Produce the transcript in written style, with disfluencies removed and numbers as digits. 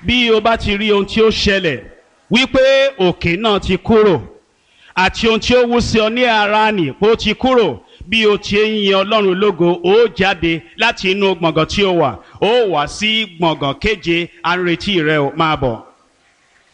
bí o bá ti rí ohun tí ó ṣẹlẹ̀ wípé òkè náà ti kúrò àti ohun tí ó wú sí ọ ní ara nì pé ó ti kúrò, bí o ti ń yin Ọlọ́run lógo ó jáde láti inú gbọ̀ngàn tí ó wà, ó wá sí gbọ̀ngàn keje, à ń retí rẹ, máa bọ̀.